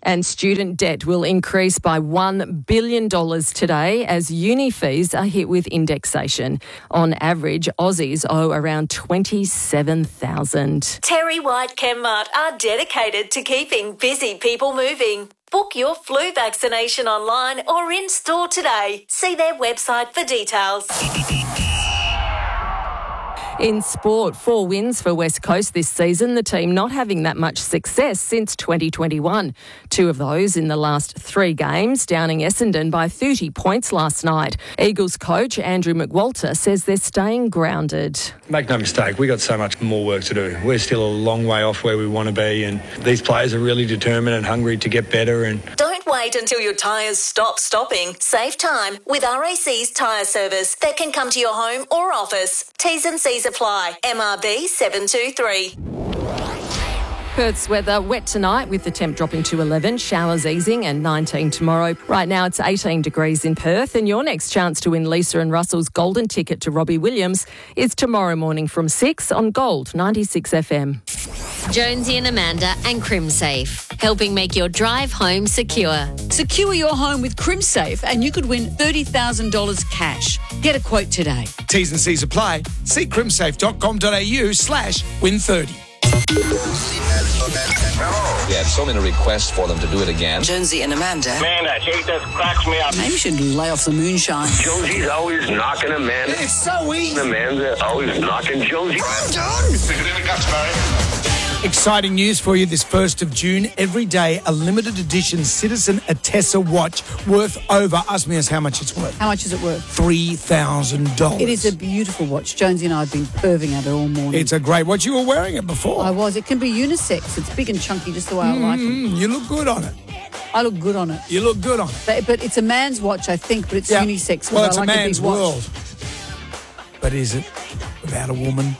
And student debt will increase by $1 billion today as uni fees are hit with indexation. On average, Aussies owe around $27,000. Terry White Chemmart are dedicated to keeping busy people moving. Book your flu vaccination online or in-store today. See their website for details. In sport, 4 wins for West Coast this season, the team not having that much success since 2021. 2 of those in the last 3 games, downing Essendon by 30 points last night. Eagles coach Andrew McWalter says they're staying grounded. Make no mistake, we got so much more work to do. We're still a long way off where we want to be, and these players are really determined and hungry to get better. And don't wait until your tyres stop stopping. Save time with RAC's tyre service that can come to your home or office. T's and C's apply. MRB 723. Perth's weather wet tonight with the temp dropping to 11, showers easing and 19 tomorrow. Right now it's 18 degrees in Perth, and your next chance to win Lisa and Russell's golden ticket to Robbie Williams is tomorrow morning from 6 on Gold 96 FM. Jonesy and Amanda and CrimSafe, helping make your drive home secure. Secure your home with CrimSafe and you could win $30,000 cash. Get a quote today. T's and C's apply. See crimsafe.com.au/win30. We had so many requests for them to do it again. Jonesy and Amanda. Man, that hate that cracks me up. Maybe you should lay off the moonshine. Jonesy's always knocking Amanda. It's so easy. Amanda always knocking Jonesy. I'm done. Stick it in the guts, Barry. Exciting news for you this 1st of June. Every day, a limited edition Citizen Atessa watch worth over, ask me as how much it's worth. How much is it worth? $3,000. It is a beautiful watch. Jonesy and I have been perving at it all morning. It's a great watch. You were wearing it before. I was. It can be unisex. It's big and chunky, just the way I like it. You look good on it. I look good on it. You look good on it. But it's a man's watch, I think, but it's unisex. Well, it's a man's big watch. world. But is it without a woman?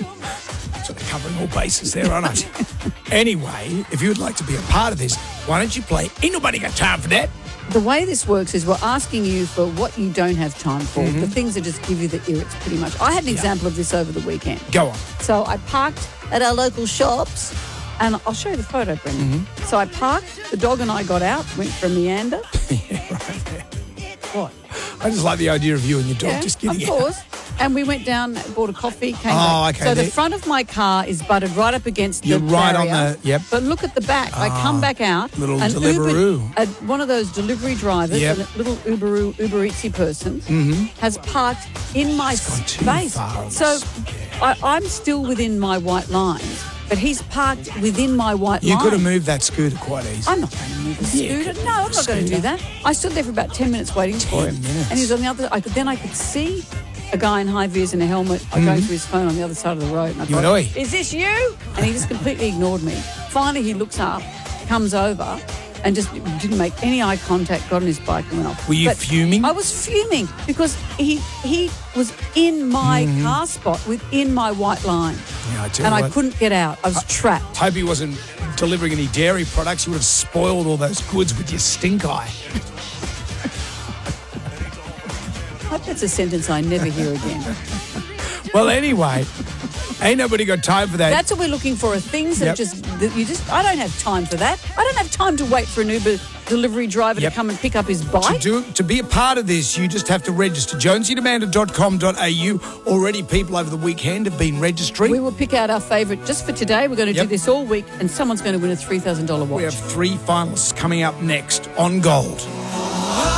Sort of covering all bases there, aren't I? Anyway, if you would like to be a part of this, why don't you play Ain't Nobody Got Time for That? The way this works is we're asking you for what you don't have time for, the things that just give you the irrits pretty much. I had an example of this over the weekend. Go on. So I parked at our local shops, and I'll show you the photo, Brendan. So I parked, the dog and I got out, went for a meander. Yeah, right there. What? I just like the idea of you and your dog just getting of out. course. And we went down, bought a coffee, came back. Okay. So the front of my car is butted right up against You're the right barrier. on the, yep. But look at the back. I come back out. Little an Deliveroo. One of those delivery drivers, Yep. a little Uber Eatsy person, has parked in my gone too space. far on So this. I'm still within my white lines, but he's parked within my white You line. could have moved that scooter quite easy. I'm not going to move the Yeah, scooter. you could No, I'm move not the going to do scooter. that. I stood there for about 10 minutes waiting for 10 him. minutes. And he was on the other. I could see a guy in high vis and a helmet going through his phone on the other side of the road. And I You thought, annoy. is this you? And he just completely ignored me. Finally, he looks up, comes over, and just didn't make any eye contact, got on his bike and went off. Were you But fuming? I was fuming because he was in my car spot within my white line. Yeah, I tell you And I what. couldn't get out. I was trapped. Hope he wasn't delivering any dairy products. You would have spoiled all those goods with your stink eye. I hope that's a sentence I never hear again. Well, anyway, ain't nobody got time for that. That's what we're looking for, are things that I don't have time for that. I don't have time to wait for an Uber delivery driver to come and pick up his bike. To be a part of this, you just have to register. jonesyandamanda.com.au. Already people over the weekend have been registering. We will pick out our favourite just for today. We're going to do this all week, and someone's going to win a $3,000 watch. We have 3 finalists coming up next on Gold.